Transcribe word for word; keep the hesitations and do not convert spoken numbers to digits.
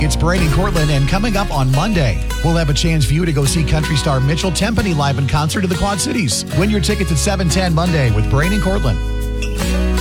It's Brain and Cortland, and coming up on Monday, we'll have a chance for you to go see country star Mitchell Tempany live in concert at the Quad Cities. Win your tickets at seven ten Monday with Brain and Cortland.